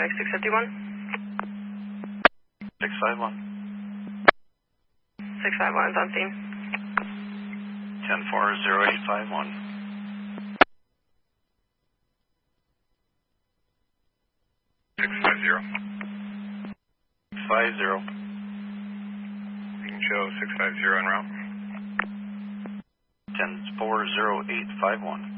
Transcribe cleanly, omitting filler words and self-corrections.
Suspect 651. 651. 651 is on scene. 10-4-0851. 650. 50. You can show 650 en route. 10-4-0851.